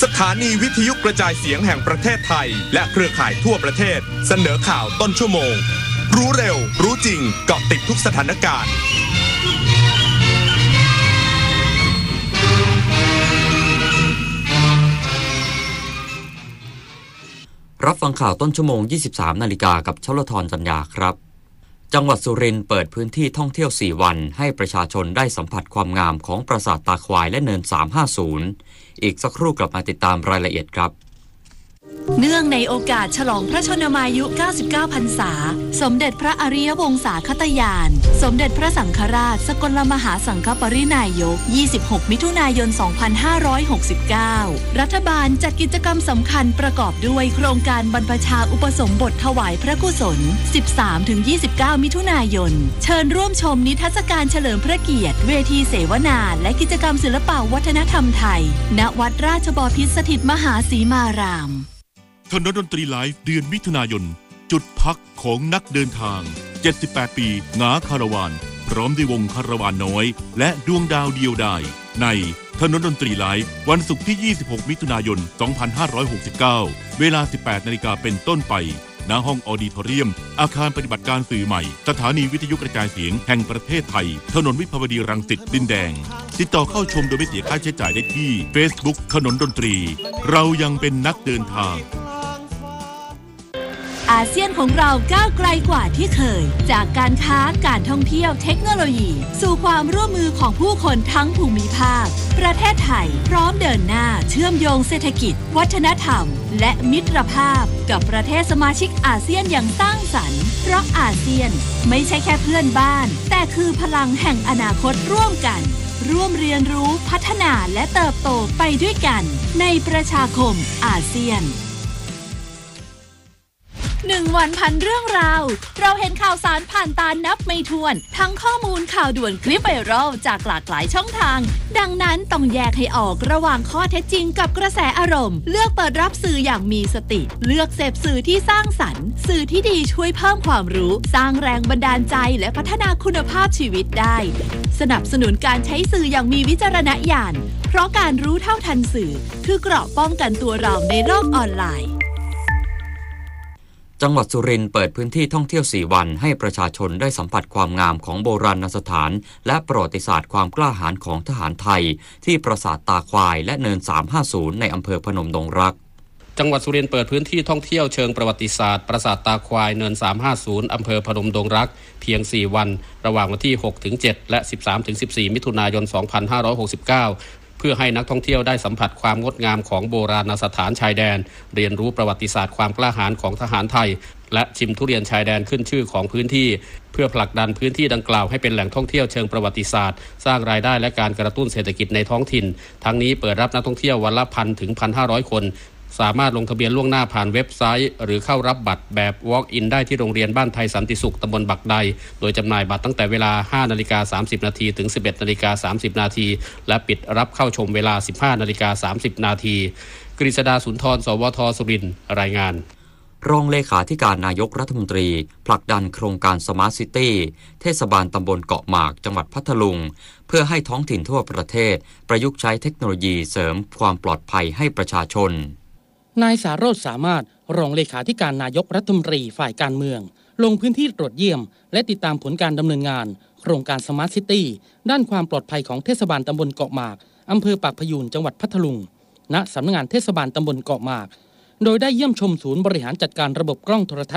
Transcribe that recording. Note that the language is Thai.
สถานีวิทยุกระจายเสียงแห่งประเทศไทยและเครือข่ายทั่วประเทศเสนอข่าวต้นชั่วโมงรู้เร็วรู้จริงเกาะติดทุกสถานการณ์รับฟังข่าวต้นชั่วโมง 23 นาฬิกากับชลธร จันยาครับจังหวัดสุรินทร์เปิดพื้นที่ท่องเที่ยว 4 วันให้ประชาชนได้สัมผัสความงามของปราสาทตาควายและเนิน 350 อีกสักครู่กลับมาติดตามรายละเอียดครับเนื่องในโอกาสฉลองพระชนมายุ 99 พรรษาสมเด็จพระอริยวงศาคตญาณสมเด็จพระสังฆราชสกลมหาสังฆปรินายก 26 มิถุนายน 2569 รัฐบาลจัดกิจกรรมสำคัญประกอบด้วยโครงการบรรพชาอุปสมบทถวายพระกุศล 13-29 มิถุนายนเชิญร่วมชมนิทรรศการเฉลิมพระเกียรติเวทีเสวนาและกิจกรรมศิลปวัฒนธรรมไทยณวัดราชบพิตรสถิตมหาสีมารามถนนดนตรีไลฟ์เดือนมิถุนายนจุดพักของนักเดินทาง78ปีหงาคาราวานพร้อมด้วยวงคาราวานน้อยและดวงดาวเดียวดายในถนนดนตรีไลฟ์วันศุกร์ที่26มิถุนายน2569เวลา 18 นาฬิกาเป็นต้นไปณห้องออดิทอเรียมอาคารปฏิบัติการสื่อใหม่สถานีวิทยุกระจายเสียงแห่งประเทศไทยถนนวิภาวดีรังสิตดินแดงติดต่อเข้าชมโดยไม่เสียค่าใช้จ่ายได้ที่ Facebook ถนนดนตรีเรายังเป็นนักเดินทางอาเซียนของเราก้าวไกลกว่าที่เคยจากการค้าการท่องเที่ยวเทคโนโลยีสู่ความร่วมมือของผู้คนทั้งภูมิภาคประเทศไทยพร้อมเดินหน้าเชื่อมโยงเศรษฐกิจวัฒนธรรมและมิตรภาพกับประเทศสมาชิกอาเซียนอย่างสร้างสรรค์เพราะอาเซียนไม่ใช่แค่เพื่อนบ้านแต่คือพลังแห่งอนาคตร่วมกันร่วมเรียนรู้พัฒนาและเติบโตไปด้วยกันในประชาคมอาเซียน1 วันพันเรื่องราวเราเห็นข่าวสารผ่านตานับไม่ถ้วนทั้งข้อมูลข่าวด่วนคลิปไวรัลจากหลากหลายช่องทางดังนั้นต้องแยกให้ออกระหว่างข้อเท็จจริงกับกระแสอารมณ์เลือกเปิดรับสื่ออย่างมีสติเลือกเสพสื่อที่สร้างสรรค์สื่อที่ดีช่วยเพิ่มความรู้สร้างแรงบันดาลใจและพัฒนาคุณภาพชีวิตได้สนับสนุนการใช้สื่ออย่างมีวิจารณญาณเพราะการรู้เท่าทันสื่อคือเกราะป้องกันตัวเราในโลกออนไลน์จังหวัดสุรินทร์เปิดพื้นที่ท่องเที่ยว 4 วันให้ประชาชนได้สัมผัสความงามของโบราณสถานและประวัติศาสตร์ความกล้าหาญของทหารไทยที่ปราสาทตาควายและเนิน 350 ในอำเภอพนมดงรักจังหวัดสุรินทร์เปิดพื้นที่ท่องเที่ยวเชิงประวัติศาสตร์ปราสาทตาควายเนิน 350 อำเภอพนมดงรักเพียง 4 วันระหว่างวันที่ 6-7 และ 13-14 มิถุนายน 2569เพื่อให้นักท่องเที่ยวได้สัมผัสความงดงามของโบราณสถานชายแดนเรียนรู้ประวัติศาสตร์ความกล้าหาญของทหารไทยและชิมทุเรียนชายแดนขึ้นชื่อของพื้นที่เพื่อผลักดันพื้นที่ดังกล่าวให้เป็นแหล่งท่องเที่ยวเชิงประวัติศาสตร์สร้างรายได้และการกระตุ้นเศรษฐกิจในท้องถิ่นทั้งนี้เปิดรับนักท่องเที่ยววันละ 1,000 ถึง 1,500 คนสามารถลงทะเบียนล่วงหน้าผ่านเว็บไซต์หรือเข้ารับบัตรแบบ Walk-in ได้ที่โรงเรียนบ้านไทยสันติสุขตำบลบักใดโดยจำหน่ายบัตรตั้งแต่เวลา 5:30 น. ถึง 11:30 น. และปิดรับเข้าชมเวลา 15:30 น. กฤษดาสุนทรสวทสุรินทร์รายงานรองเลขาธิการนายกรัฐมนตรีผลักดันโครงการสมาร์ทซิตี้เทศบาลตำบลเกาะหมากจังหวัดพัทลุงเพื่อให้ท้องถิ่นทั่วประเทศประยุกต์ใช้เทคโนโลยีเสริมความปลอดภัยให้ประชาชนนายสารสสามารถรองเลขาธิการนายกรัฐมนตรีฝ่ายการเมืองลงพื้นที่ตรวจเยี่ยมและติดตามผลการดำเนินงานโครงการสมาร์ทซิตี้ด้านความปลอดภัยของเทศบาลตำบลเกาะหมากอำเภอปากพยูนจังหวัดพัทลุงณสำนักงานเทศบาลตำบลเกาะหมากโดยได้เยี่ยมชมศูนย์บริหารจัดการระบบกล้องโทรทัศน์